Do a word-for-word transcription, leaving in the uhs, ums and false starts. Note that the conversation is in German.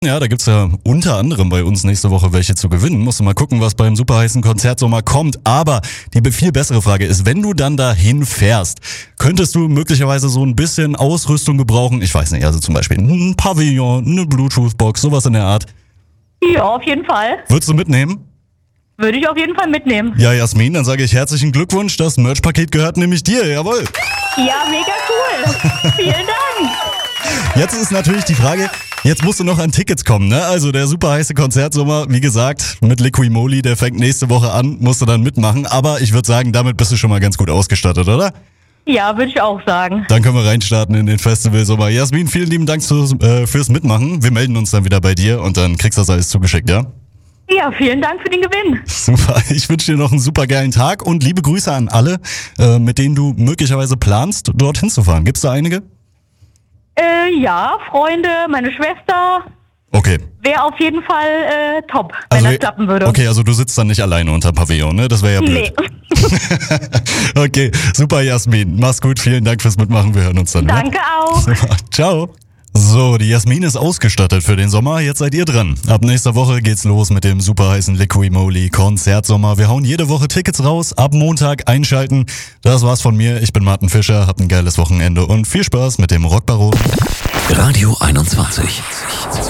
Ja, da gibt's ja unter anderem bei uns nächste Woche welche zu gewinnen. Musst du mal gucken, was beim superheißen Konzertsommer kommt. Aber die viel bessere Frage ist, wenn du dann dahin fährst, könntest du möglicherweise so ein bisschen Ausrüstung gebrauchen? Ich weiß nicht, also zum Beispiel ein Pavillon, eine Bluetooth-Box, sowas in der Art. Ja, auf jeden Fall. Würdest du mitnehmen? Würde ich auf jeden Fall mitnehmen. Ja, Jasmin, dann sage ich herzlichen Glückwunsch. Das Merch-Paket gehört nämlich dir, jawohl. Ja, mega cool. Vielen Dank. Jetzt ist natürlich die Frage, jetzt musst du noch an Tickets kommen, ne? Also der super heiße Konzertsommer, wie gesagt, mit Liquimoli, der fängt nächste Woche an, musst du dann mitmachen. Aber ich würde sagen, damit bist du schon mal ganz gut ausgestattet, oder? Ja, würde ich auch sagen. Dann können wir reinstarten in den Festivalsommer. Jasmin, vielen lieben Dank fürs, äh, fürs Mitmachen. Wir melden uns dann wieder bei dir und dann kriegst du das alles zugeschickt, ja? Ja, vielen Dank für den Gewinn. Super, ich wünsche dir noch einen super geilen Tag und liebe Grüße an alle, äh, mit denen du möglicherweise planst, dorthin zu fahren. Gibt's da einige? Äh, ja, Freunde, meine Schwester. Okay. Wäre auf jeden Fall äh, top, wenn Also, das klappen würde. Okay, also du sitzt dann nicht alleine unterm Pavillon, ne? Das wäre ja blöd. Nee. Okay, super Jasmin. Mach's gut, vielen Dank fürs Mitmachen. Wir hören uns dann. Danke ja? auch. Super. Ciao. So, die Jasmin ist ausgestattet für den Sommer. Jetzt seid ihr dran. Ab nächster Woche geht's los mit dem super heißen Liquimoli Konzertsommer. Wir hauen jede Woche Tickets raus. Ab Montag einschalten. Das war's von mir. Ich bin Martin Fischer. Habt ein geiles Wochenende und viel Spaß mit dem Rockbaron. Radio einundzwanzig.